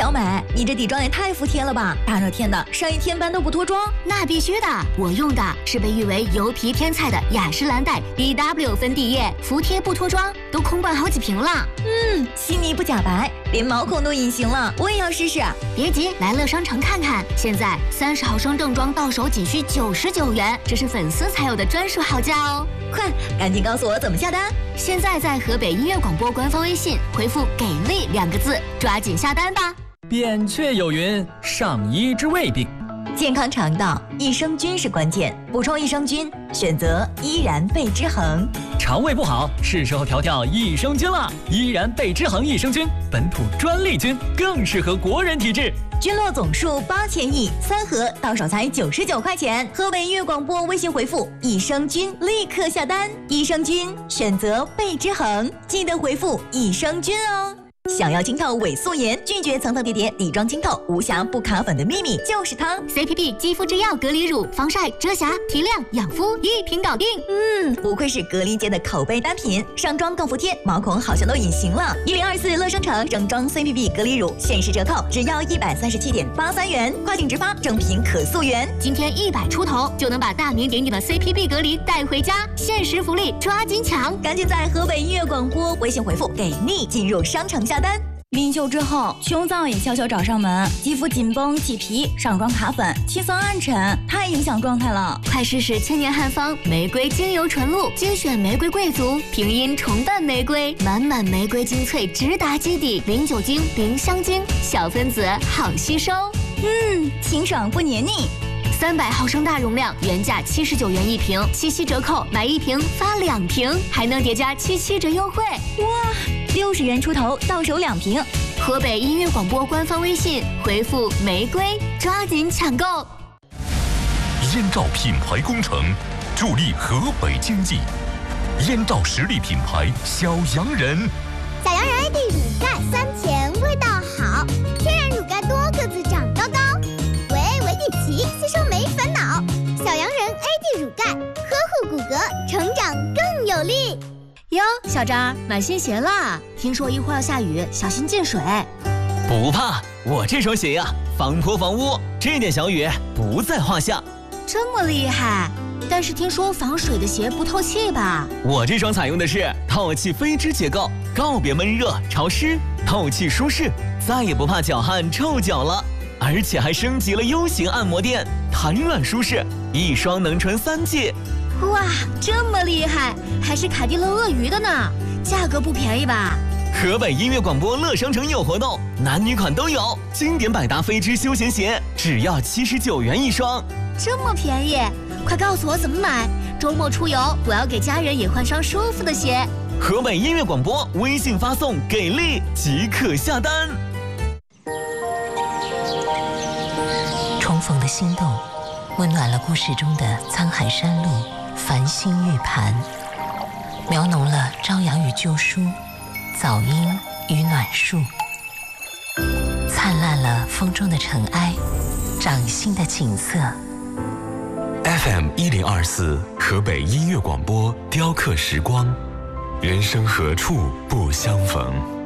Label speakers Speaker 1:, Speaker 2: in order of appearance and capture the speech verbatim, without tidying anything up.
Speaker 1: 小美，你这底妆也太服帖了吧！大热天的，上一天班都不脱妆？
Speaker 2: 那必须的，我用的是被誉为油皮天菜的雅诗兰黛 B W 粉底液，服帖不脱妆，都空灌好几瓶了。
Speaker 1: 嗯，细腻不假白，连毛孔都隐形了，我也要试试。
Speaker 2: 别急，来乐商城看看，现在三十毫升正装到手仅需九十九元，这是粉丝才有的专属好价哦！
Speaker 1: 快，赶紧告诉我怎么下单！
Speaker 2: 现在在河北音乐广播官方微信回复“给力”两个字，抓紧下单吧。
Speaker 3: 扁鹊有云：上医治未病。
Speaker 1: 健康肠道，益生菌是关键，补充益生菌，选择依然贝之恒。
Speaker 3: 肠胃不好，是时候调调益生菌了。依然贝之恒益生菌，本土专利菌，更适合国人体质。
Speaker 1: 菌落总数八千亿，三盒到手才九十九块钱。河北音乐广播微信回复益生菌，立刻下单。益生菌选择贝之恒，记得回复益生菌哦。想要清透伪素颜，拒绝层层叠叠，底妆清透无瑕不卡粉的秘密就是它
Speaker 2: C P B 肌肤之钥隔离乳，防晒、遮瑕、提亮、养肤一瓶搞定。
Speaker 1: 嗯，不愧是隔离界的口碑单品，上妆更服帖，毛孔好像都隐形了。一零二四乐商城整装 C P B 隔离乳限时折扣，只要一百三十七点八三元，跨境直发，正品可溯源。
Speaker 2: 今天一百出头就能把大名鼎鼎的 C P B 隔离带回家，限时福利抓紧抢！
Speaker 1: 赶紧在河北音乐广播微信回复给力进入商城下单。孕休之后，胸燥也悄悄找上门，肌肤紧绷起皮，上妆卡粉，气色暗沉，太影响状态了。
Speaker 2: 快试试千年汉方玫瑰精油纯露，精选玫瑰贵族，平阴重淡玫瑰，满满玫瑰精粹直达基底，零酒精零香精，小分子好吸收。
Speaker 1: 嗯，清爽不黏腻。
Speaker 2: 三百毫升大容量，原价七十九元一瓶，七夕折扣买一瓶发两瓶，还能叠加七七折优惠。
Speaker 1: 哇，六十元出头到手两瓶。
Speaker 2: 河北音乐广播官方微信回复玫瑰，抓紧抢购。
Speaker 4: 燕赵品牌工程助力河北经济，燕赵实力品牌小洋人。
Speaker 5: 小洋人 A D 乳钙酸甜味道好，天然乳钙多个子长高高，维维地奇吸收没烦恼。小洋人 A D 乳钙呵护骨骼，成长更有力。
Speaker 2: 哟，小张买新鞋了，听说一会儿要下雨，小心进水。
Speaker 6: 不怕，我这双鞋呀、啊，防泼防污，这点小雨不在话下。
Speaker 2: 这么厉害？但是听说防水的鞋不透气吧？
Speaker 6: 我这双采用的是透气飞织结构，告别闷热潮湿，透气舒适，再也不怕脚汗臭脚了。而且还升级了 U 型按摩垫，弹软舒适，一双能穿三季。
Speaker 2: 哇，这么厉害，还是卡地乐鳄鱼的呢，价格不便宜吧？
Speaker 6: 河北音乐广播乐商城有活动，男女款都有，经典百搭飞织休闲鞋只要七十九元一双，
Speaker 2: 这么便宜，快告诉我怎么买，周末出游我要给家人也换双舒服的鞋。
Speaker 6: 河北音乐广播微信发送给力即可下单。
Speaker 7: 重逢的心动，温暖了故事中的沧海山路，繁星玉盘，描浓了朝阳与旧书，早莺与暖树，灿烂了风中的尘埃，掌心的景色。
Speaker 4: F M 一零二四河北音乐广播雕刻时光，人生何处不相逢。